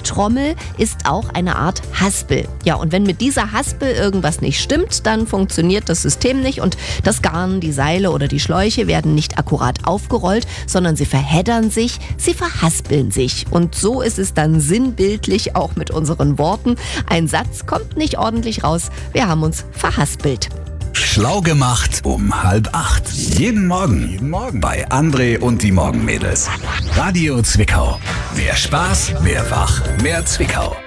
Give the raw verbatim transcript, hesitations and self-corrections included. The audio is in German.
Trommel ist auch eine Art Haspel. Ja, und wenn mit dieser Haspel irgendwas nicht stimmt, dann funktioniert das System nicht und das Garn, die Seile oder die Schläuche werden nicht akkurat aufgerollt, sondern sie verheddern sich, sie verhaspeln sich. Und so ist es dann sinnbildlich auch mit unseren Worten. Ein Satz kommt nicht ordentlich raus, wir haben uns verhaspelt. Schlau gemacht um halb acht. Jeden Morgen. Jeden Morgen. Bei André und die Morgenmädels. Radio Zwickau. Mehr Spaß, mehr Wach, mehr Zwickau.